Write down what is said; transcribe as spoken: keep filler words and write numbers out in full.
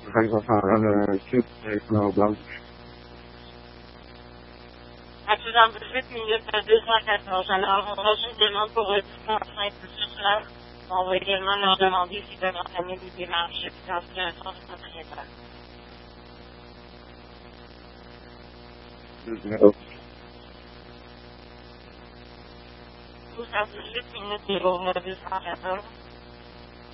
Fait que je vais faire un kit avec couleur blanche. À soixante-dix-huit minutes à deux cent quatorze. Alors, on rajoute une demande pour un cinq sur place. On va également leur demander s'ils veulent entamer des démarches de considération du propriétaire. soixante-dix-huit minutes zéro neuf deux cent quatorze.